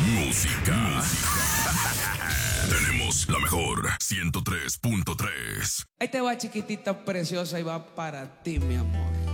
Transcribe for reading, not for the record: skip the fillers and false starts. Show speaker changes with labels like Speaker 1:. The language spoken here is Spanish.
Speaker 1: Música. Tenemos la mejor 103.3.
Speaker 2: Ahí te va, chiquitita preciosa, y va para ti, mi amor.